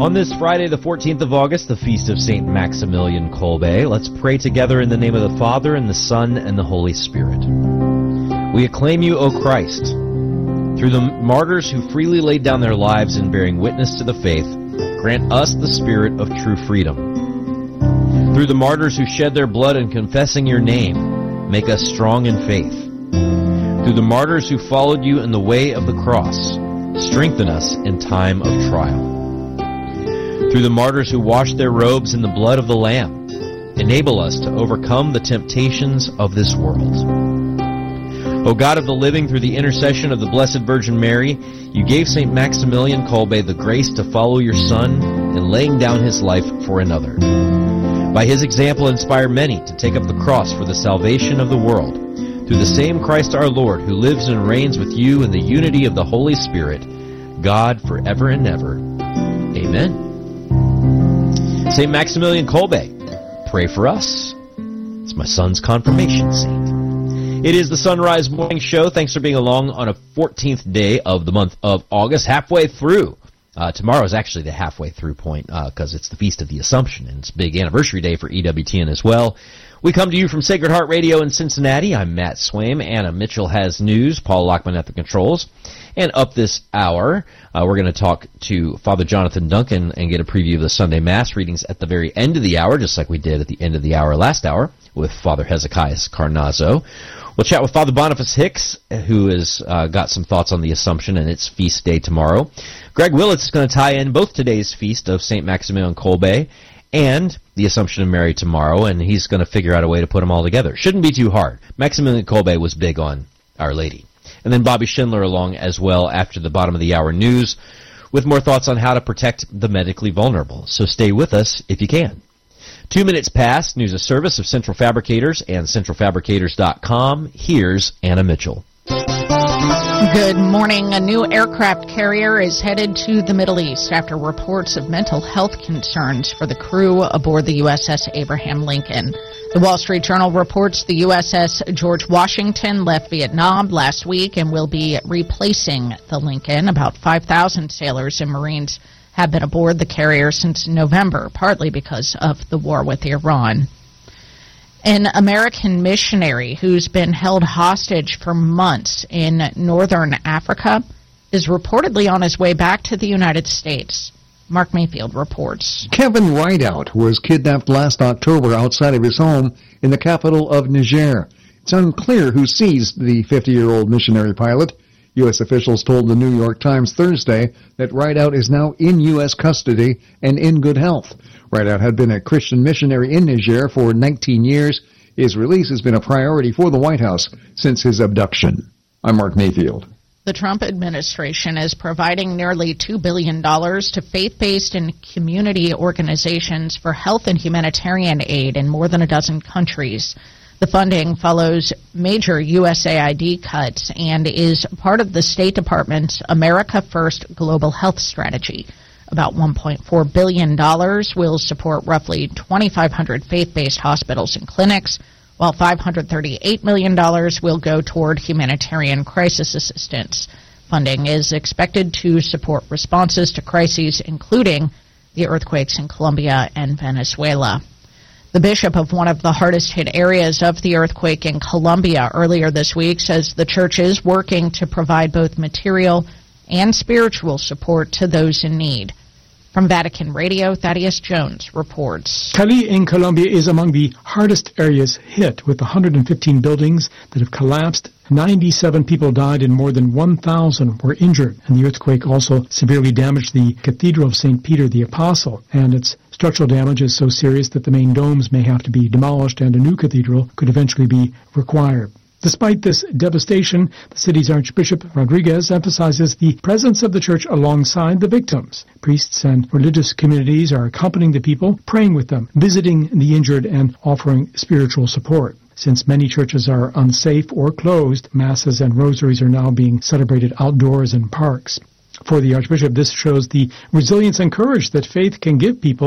On this Friday, the 14th of August, the feast of St. Maximilian Kolbe, let's pray together in the name of the Father, and the Son, and the Holy Spirit. We acclaim you, O Christ. Through the martyrs who freely laid down their lives in bearing witness to the faith, grant us the spirit of true freedom. Through the martyrs who shed their blood in confessing your name, make us strong in faith. Through the martyrs who followed you in the way of the cross, strengthen us in time of trial. Through the martyrs who washed their robes in the blood of the Lamb, enable us to overcome the temptations of this world. O God of the living, through the intercession of the Blessed Virgin Mary, you gave St. Maximilian Kolbe the grace to follow your Son in laying down his life for another. By his example, inspire many to take up the cross for the salvation of the world. Through the same Christ our Lord, who lives and reigns with you in the unity of the Holy Spirit, God forever and ever. Amen. St. Maximilian Kolbe, pray for us. It's my son's confirmation saint. It is the Sunrise Morning Show. Thanks for being along on a 14th day of the month of August, halfway through. Tomorrow is actually the halfway through point because it's the Feast of the Assumption, and it's a big anniversary day for EWTN as well. We come to you from Sacred Heart Radio in Cincinnati. I'm Matt Swaim. Anna Mitchell has news. Paul Lockman at the controls. And up this hour, we're going to talk to Father Jonathan Duncan and get a preview of the Sunday Mass readings at the very end of the hour, just like we did at the end of the hour last hour with Father Hezekiah Carnazzo. We'll chat with Father Boniface Hicks, who has got some thoughts on the Assumption and its feast day tomorrow. Greg Willits is going to tie in both today's feast of St. Maximilian Kolbe and the Assumption of Mary tomorrow, and he's going to figure out a way to put them all together. Shouldn't be too hard. Maximilian Kolbe was big on Our Lady. And then Bobby Schindler along as well after the bottom of the hour news with more thoughts on how to protect the medically vulnerable. So stay with us if you can. 2 minutes past, news of service of Central Fabricators and centralfabricators.com. Here's Anna Mitchell. Good morning. A new aircraft carrier is headed to the Middle East after reports of mental health concerns for the crew aboard the USS Abraham Lincoln. The Wall Street Journal reports the USS George Washington left Vietnam last week and will be replacing the Lincoln. About 5,000 sailors and Marines have been aboard the carrier since November, partly because of the war with Iran. An American missionary who's been held hostage for months in northern Africa is reportedly on his way back to the United States. Mark Mayfield reports. Kevin Rideout was kidnapped last October outside of his home in the capital of Niger. It's unclear who seized the 50-year-old missionary pilot. U.S. officials told the New York Times Thursday that Rideout is now in U.S. custody and in good health. Rideout had been a Christian missionary in Niger for 19 years. His release has been a priority for the White House since his abduction. I'm Mark Mayfield. The Trump administration is providing nearly $2 billion to faith-based and community organizations for health and humanitarian aid in more than a dozen countries. The funding follows major USAID cuts and is part of the State Department's America First Global Health Strategy. About $1.4 billion will support roughly 2,500 faith-based hospitals and clinics, while $538 million will go toward humanitarian crisis assistance. Funding is expected to support responses to crises, including the earthquakes in Colombia and Venezuela. The bishop of one of the hardest-hit areas of the earthquake in Colombia earlier this week says the church is working to provide both material and spiritual support to those in need. From Vatican Radio, Thaddeus Jones reports. Cali in Colombia is among the hardest areas hit, with 115 buildings that have collapsed. 97 people died and more than 1,000 were injured. And the earthquake also severely damaged the Cathedral of St. Peter the Apostle. And its structural damage is so serious that the main domes may have to be demolished and a new cathedral could eventually be required. Despite this devastation, the city's Archbishop Rodriguez emphasizes the presence of the church alongside the victims. Priests and religious communities are accompanying the people, praying with them, visiting the injured, and offering spiritual support. Since many churches are unsafe or closed, masses and rosaries are now being celebrated outdoors in parks. For the Archbishop, this shows the resilience and courage that faith can give people